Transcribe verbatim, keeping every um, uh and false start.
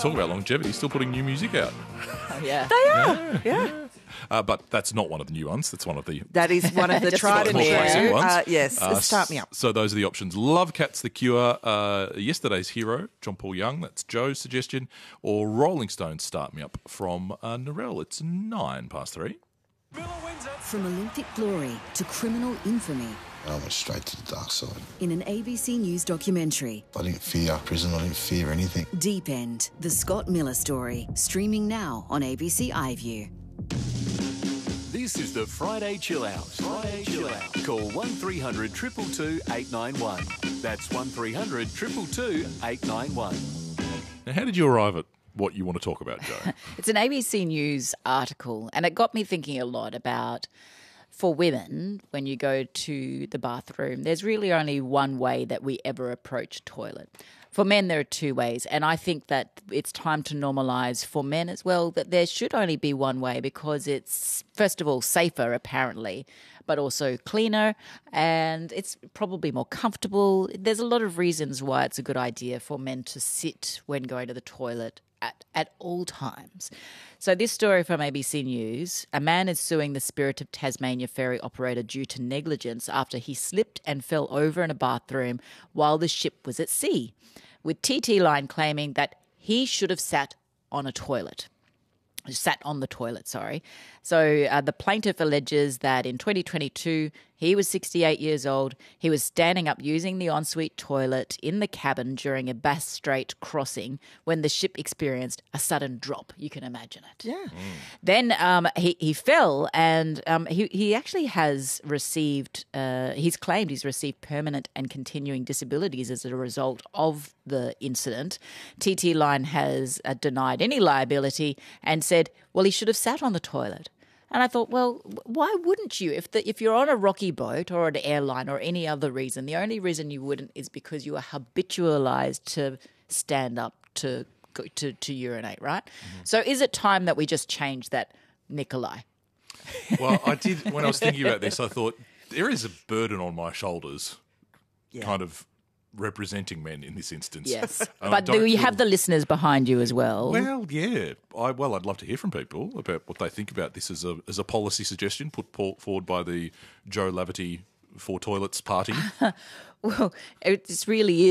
talk about longevity, still putting new music out. Oh, yeah. They are. Yeah. Yeah. Uh, but that's not one of the new ones. That's one of the That is one of the Just tried and more true. classic ones. Uh, yes, Uh, start me up. So those are the options. Love Cats, The Cure, uh, Yesterday's Hero, John Paul Young, that's Joe's suggestion, or Rolling Stones, Start Me Up from uh, Narelle. It's nine past three. From Olympic glory to criminal infamy I went straight to the dark side. in an A B C News documentary, I didn't fear prison. I didn't fear anything. Deep End, the Scott Miller story, streaming now on A B C iView. This is the Friday Chill Out. Friday Chill Out. Call one three hundred two two two eight nine one. That's one three hundred two two two eight nine one. Now, how did you arrive at what you want to talk about, Joe? It's an A B C News article, and it got me thinking a lot about, for women, when you go to the bathroom, there's really only one way that we ever approach a toilet. For men, there are two ways, and I think that it's time to normalise for men as well that there should only be one way because it's, first of all, safer apparently, but also cleaner, and it's probably more comfortable. There's a lot of reasons why it's a good idea for men to sit when going to the toilet at, at all times. So this story from A B C News, a man is suing the Spirit of Tasmania ferry operator due to negligence after he slipped and fell over in a bathroom while the ship was at sea, with T T Line claiming that he should have sat on a toilet. Sat on the toilet, sorry. So uh, the plaintiff alleges that in twenty twenty-two, he was sixty-eight years old. He was standing up using the ensuite toilet in the cabin during a Bass Strait crossing when the ship experienced a sudden drop. You can imagine it. Yeah. Then um, he, he fell and um, he, he actually has received, uh, he's claimed he's received permanent and continuing disabilities as a result of the incident. T T Line has uh, denied any liability and said, well, he should have sat on the toilet. And I thought, well, why wouldn't you? If the, if you're on a rocky boat or an airline or any other reason, the only reason you wouldn't is because you are habitualised to stand up to go to, to urinate, right? Mm-hmm. So is it time that we just change that, Nikolai? Well, I did, when I was thinking about this, I thought there is a burden on my shoulders, Yeah. kind of representing men in this instance. Yes. And I But don't do you feel- have the listeners behind you as well? Well, yeah. I, well, I'd love to hear from people about what they think about this as a as a policy suggestion put po- forward by the Joe Laverty for Toilets party. Well, it really is.